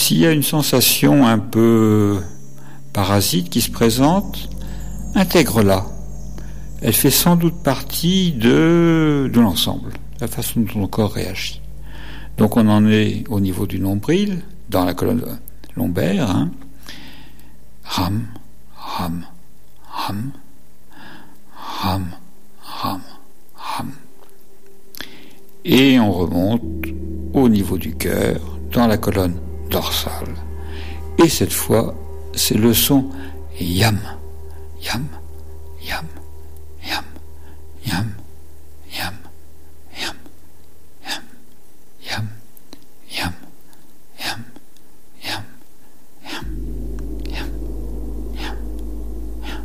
s'il y a une sensation un peu parasite qui se présente, intègre-la. Elle fait sans doute partie de l'ensemble, la façon dont ton corps réagit. Donc on en est au niveau du nombril, dans la colonne lombaire, hein. Ram, ram, ram, ram, ram, ram. Et on remonte au niveau du cœur, dans la colonne dorsale. Et cette fois, c'est le son yam, yam, yam, yam, yam, yam, yam, yam, yam, yam, yam, yam, yam, yam, yam, yam.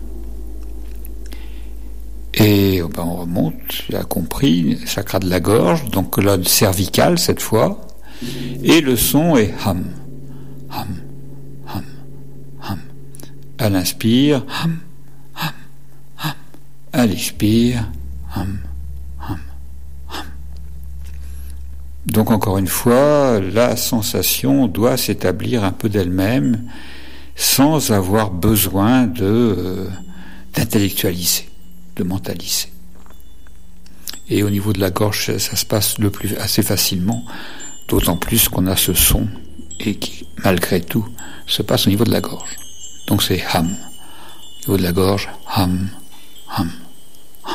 Et on remonte, tu as compris, chakra de la gorge, donc colonne cervicale cette fois, et le son est ham, ham, ham, ham. À l'inspire, ham, ham, ham. À l'expire, ham, ham, ham. Donc encore une fois, la sensation doit s'établir un peu d'elle-même sans avoir besoin d'intellectualiser, de mentaliser. Et au niveau de la gorge, ça se passe assez facilement, d'autant plus qu'on a ce son et qui, malgré tout, se passe au niveau de la gorge. Donc c'est ham. Au niveau de la gorge, ham, ham, ham.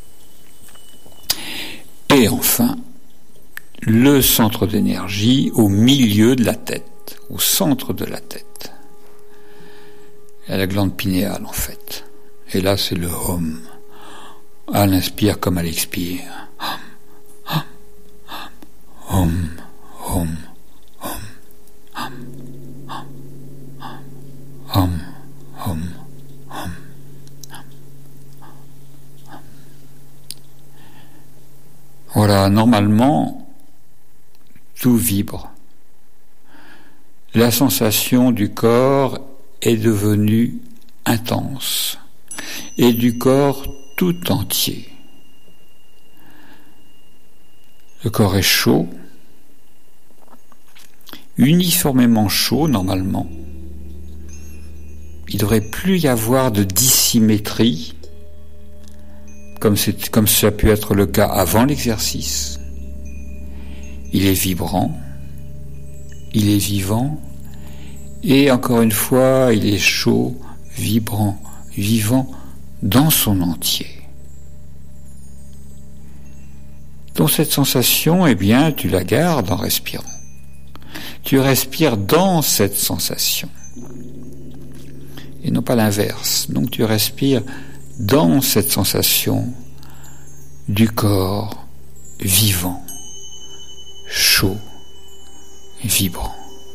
Et enfin, le centre d'énergie au milieu de la tête, au centre de la tête. Il y a la glande pinéale en fait. Et là c'est le hum. À l'inspire comme à l'expire. Hum, hum, hum, hum, hum, hum, hum, hum, hum, hum. Voilà, normalement, tout vibre. La sensation du corps est devenue intense, et du corps tout entier. Le corps est chaud, uniformément chaud normalement. Il ne devrait plus y avoir de dissymétrie, comme ça a pu être le cas avant l'exercice. Il est vibrant, il est vivant, et encore une fois, il est chaud, vibrant, vivant dans son entier. Donc cette sensation, eh bien, tu la gardes en respirant. Tu respires dans cette sensation. Et non pas l'inverse. Donc tu respires dans cette sensation du corps vivant, chaud, vibrant.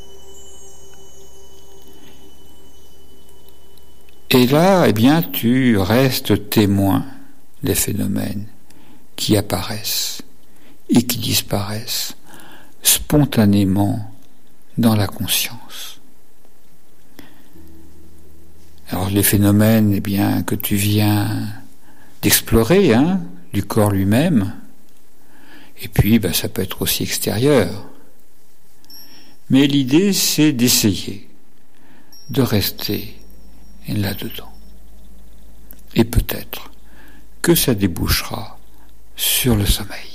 Et là, eh bien, tu restes témoin des phénomènes qui apparaissent et qui disparaissent spontanément dans la conscience. Alors les phénomènes, eh bien, que tu viens d'explorer, du corps lui-même, et puis ça peut être aussi extérieur. Mais l'idée, c'est d'essayer de rester là-dedans. Et peut-être que ça débouchera sur le sommeil.